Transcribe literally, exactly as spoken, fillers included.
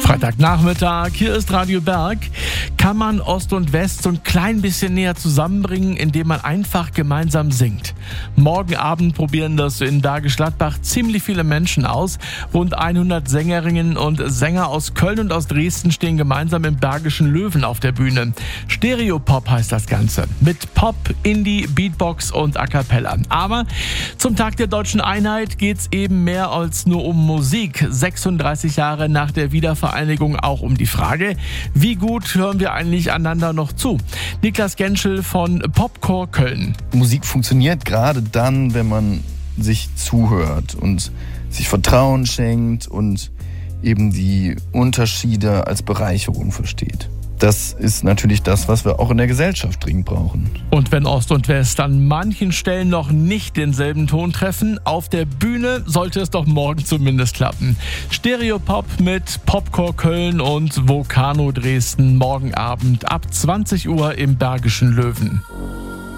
Freitagnachmittag, hier ist Radio Berg. Kann man Ost und West so ein klein bisschen näher zusammenbringen, indem man einfach gemeinsam singt? Morgen Abend probieren das in Bergisch Gladbach ziemlich viele Menschen aus. Rund hundert Sängerinnen und Sänger aus Köln und aus Dresden stehen gemeinsam im Bergischen Löwen auf der Bühne. Stereopop heißt das Ganze. Mit Pop, Indie, Beatbox und A Cappella. Aber zum Tag der Deutschen Einheit geht's eben mehr als nur um Musik. sechsunddreißig Jahre nach der Wiedervereinigung auch um die Frage, wie gut hören wir eigentlich einander noch zu? Niklas Genschel von Popcore Köln. Musik funktioniert gerade dann, wenn man sich zuhört und sich Vertrauen schenkt und eben die Unterschiede als Bereicherung versteht. Das ist natürlich das, was wir auch in der Gesellschaft dringend brauchen. Und wenn Ost und West an manchen Stellen noch nicht denselben Ton treffen, auf der Bühne sollte es doch morgen zumindest klappen. Stereopop mit Popcore Köln und Vocano Dresden morgen Abend ab zwanzig Uhr im Bergischen Löwen.